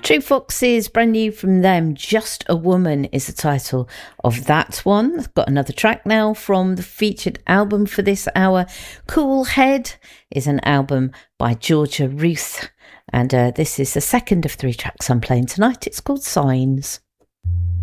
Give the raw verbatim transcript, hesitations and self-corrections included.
True Foxes, brand new from them. Just a Woman is the title of that one. I've got another track now from the featured album for this hour. Cool Head is an album by Georgia Ruth. And uh, this is the second of three tracks I'm playing tonight. It's called Signs.